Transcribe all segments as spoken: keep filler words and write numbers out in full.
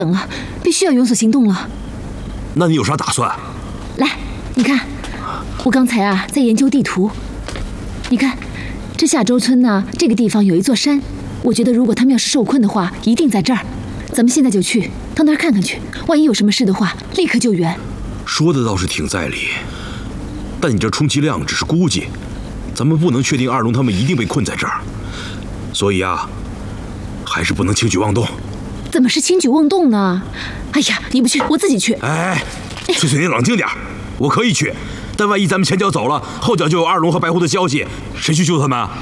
等了，必须要有所行动了。 那你有啥打算？ 来，你看，我刚才啊在研究地图。你看，这下周村呢，这个地方有一座山，我觉得如果他们要是受困的话，一定在这儿。咱们现在就去到那儿看看去，万一有什么事的话，立刻救援。 说的倒是挺在理，但你这充其量只是估计，咱们不能确定二龙他们一定被困在这儿，所以啊，还是不能轻举妄动。 怎么是轻举妄动呢？哎呀，你不去，我自己去。 哎，翠翠，你冷静点，我可以去，但万一咱们前脚走了，后脚就有二龙和白狐的消息，谁去救他们啊？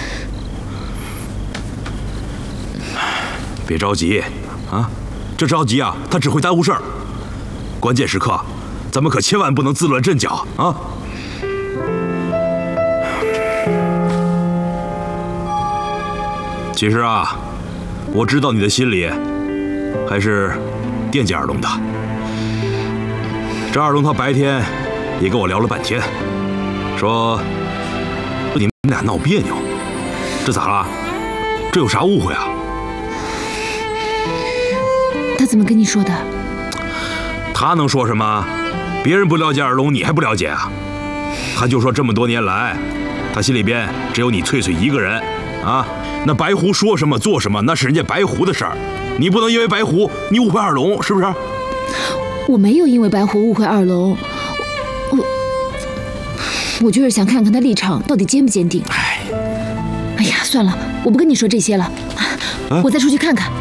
别着急啊，这着急啊，他只会耽误事儿。关键时刻，咱们可千万不能自乱阵脚啊！其实啊，我知道你的心里还是惦记二龙的。这二龙他白天也跟我聊了半天，说你们俩闹别扭，这咋了？这有啥误会啊？ 他怎么跟你说的？ 他能说什么？别人不了解二龙，你还不了解啊？他就说这么多年来，他心里边只有你翠翠一个人啊。那白狐说什么做什么，那是人家白狐的事儿，你不能因为白狐你误会二龙，是不是？ 我没有因为白狐误会二龙，我我就是想看看他立场到底坚不坚定。哎，哎呀，算了，我不跟你说这些了，我再出去看看。